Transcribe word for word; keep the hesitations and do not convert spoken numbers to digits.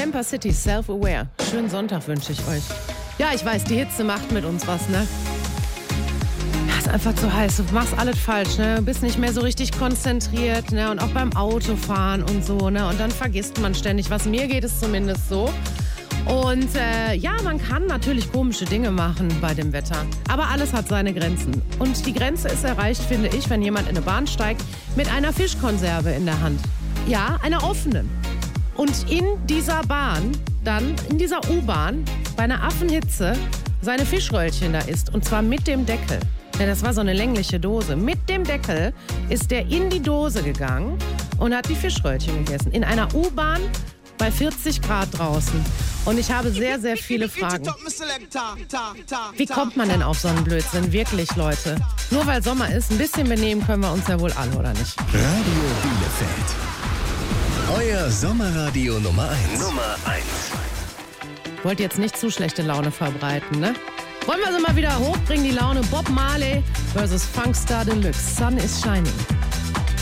Camper City, Self-Aware. Schönen Sonntag wünsche ich euch. Ja, ich weiß, die Hitze macht mit uns was, ne? Ja, ist einfach zu heiß. Du machst alles falsch, ne? Du bist nicht mehr so richtig konzentriert, ne? Und auch beim Autofahren und so, ne? Und dann vergisst man ständig was. Mir geht es zumindest so. Und äh, ja, man kann natürlich komische Dinge machen bei dem Wetter. Aber alles hat seine Grenzen. Und die Grenze ist erreicht, finde ich, wenn jemand in eine Bahn steigt mit einer Fischkonserve in der Hand. Ja, einer offenen. Und in dieser Bahn, dann in dieser U-Bahn, bei einer Affenhitze, seine Fischröllchen da isst. Und zwar mit dem Deckel. Ja, das war so eine längliche Dose. Mit dem Deckel ist der in die Dose gegangen und hat die Fischröllchen gegessen. In einer U-Bahn bei vierzig Grad draußen. Und ich habe sehr, sehr viele Fragen. Wie kommt man denn auf so einen Blödsinn? Wirklich, Leute. Nur weil Sommer ist, ein bisschen benehmen können wir uns ja wohl alle, oder nicht? Radio Bielefeld. Euer Sommerradio Nummer eins. Nummer eins. Wollt jetzt nicht zu schlechte Laune verbreiten, ne? Wollen wir sie mal wieder hochbringen, die Laune? Bob Marley versus Funkstar Deluxe. Sun is shining.